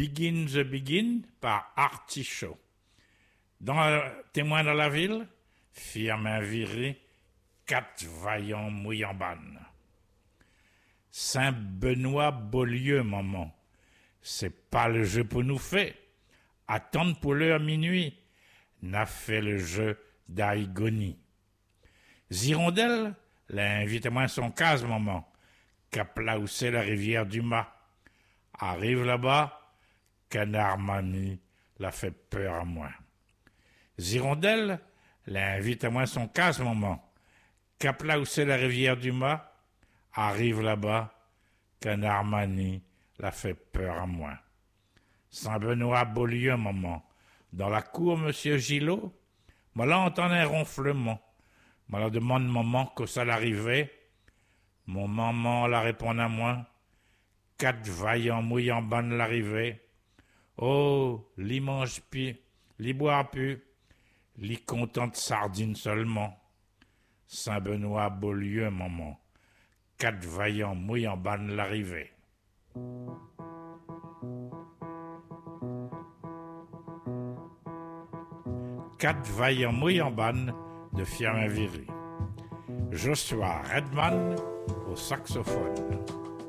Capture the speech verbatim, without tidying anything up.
Begin the Begin par Artichaut. Dans le Témoin dans la ville, Firmin Viré, quatre vaillants mouillambanes. Saint-Benoît Beaulieu, maman, c'est pas le jeu pour nous faire. Attendre pour l'heure minuit, n'a fait le jeu d'Aïgoni. Zirondelle, l'a invité moi son case, maman, cap là où c'est la rivière du Mât. Arrive là-bas, Canard Mani l'a fait peur à moi. Zirondelle, l'invite à moi son casse, maman. Cap là où c'est la rivière du Mât. Arrive là-bas, Canard Mani l'a fait peur à moi. Saint-Benoît Beaulieu, maman. Dans la cour, monsieur Gillot, moi là entend un ronflement. Moi là demande maman que ça l'arrivait. Mon maman la répond à moi. Quatre vaillants mouillambanes l'arrivée. Oh, l'y mange pi, l'y boit pu, l'y contente sardine seulement. Saint-Benoît Beaulieu, maman. Quatre vaillants mouillambanes l'arrivée. Quatre vaillants mouillambanes de Firmin Viré. Joshua Redman au saxophone.